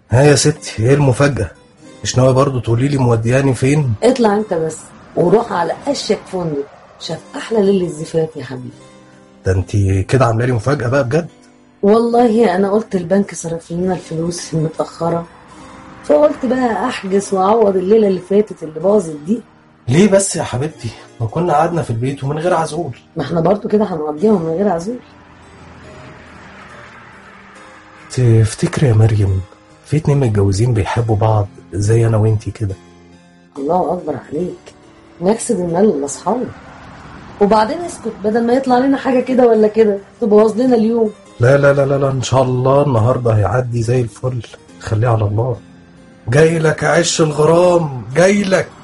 ها يا ستي، ايه المفاجأة؟ مش ناوي برضو تقولي لي مودياني فين؟ اطلع انت بس وروح على اشيك فندق شاف احلى ليله الزفاف يا حبيبي. ده انتي كده عامله لي مفاجأة بقى بجد. والله انا قلت البنك صرف لنا الفلوس المتاخره، فقلت بقى احجز واعوض الليله اللي فاتت اللي باظت دي. ليه بس يا حبيبتي؟ ما كنا قعدنا في البيت ومن غير عزول. ما احنا برضو كده هنقضيها من غير عزول. تفتكري يا مريم في اتنين متجوزين بيحبوا بعض زي انا وانتي كده؟ الله اكبر عليك، نحسد المال لاصحابه. وبعدين اسكت بدل ما يطلع لنا حاجه كده ولا كده تبوظ لنا اليوم. لا لا لا لا لا، ان شاء الله النهارده هيعدي زي الفل. خليه على الله. جاي لك عش الغرام، جاي لك.